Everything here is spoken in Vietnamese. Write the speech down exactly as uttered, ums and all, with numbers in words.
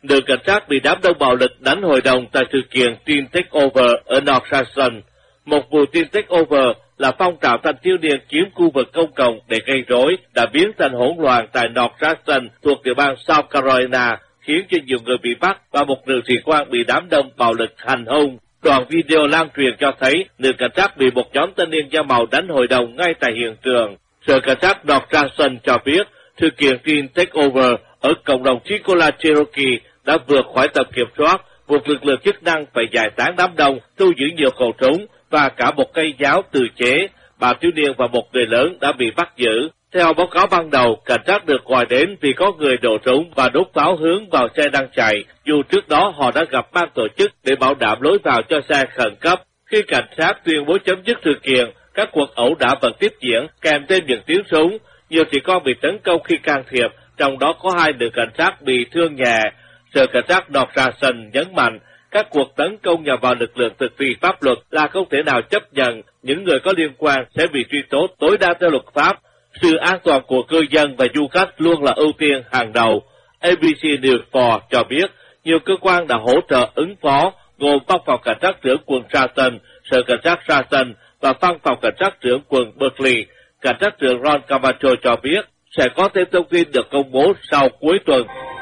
Nữ cảnh sát bị đám đông bạo lực đánh hội đồng tại sự kiện Teen Takeover ở North Charleston. Một vụ Teen Takeover là phong trào thanh thiếu niên chiếm khu vực công cộng để gây rối đã biến thành hỗn loạn tại North Charleston thuộc địa bang South Carolina, khiến cho nhiều người bị bắt và một nữ sĩ quan bị đám đông bạo lực hành hung. Đoạn video lan truyền cho thấy nữ cảnh sát bị một nhóm thanh niên da màu đánh hội đồng ngay tại hiện trường. Sở cảnh sát North Charleston cho biết sự kiện Teen Takeover ở cộng đồng Chicola Cherokee đã vượt khỏi tầm kiểm soát, buộc lực lượng chức năng phải giải tán đám đông, thu giữ nhiều khẩu súng và cả một cây giáo tự chế. Ba thiếu niên và một người lớn đã bị bắt giữ. Theo báo cáo ban đầu, cảnh sát được gọi đến vì có người nổ súng và đốt pháo hướng vào xe đang chạy, dù trước đó họ đã gặp ban tổ chức để bảo đảm lối vào cho xe khẩn cấp. Khi cảnh sát tuyên bố chấm dứt sự kiện, các cuộc ẩu đả vẫn tiếp diễn, kèm thêm những tiếng súng. Nhiều trẻ con bị tấn công khi can thiệp, trong đó có hai nữ cảnh sát bị thương nhẹ. Sở cảnh sát North Charleston nhấn mạnh, các cuộc tấn công nhằm vào lực lượng thực thi pháp luật là không thể nào chấp nhận, những người có liên quan sẽ bị truy tố tối đa theo luật pháp. Sự an toàn của cư dân và du khách luôn là ưu tiên hàng đầu. a bê xê News bốn cho biết, nhiều cơ quan đã hỗ trợ ứng phó, gồm Văn phòng Cảnh sát trưởng quận Charleston, Sở Cảnh sát Charleston và Văn phòng Cảnh sát trưởng quận Berkeley. Cảnh sát trưởng Ron Camacho cho biết sẽ có thêm thông tin được công bố sau cuối tuần.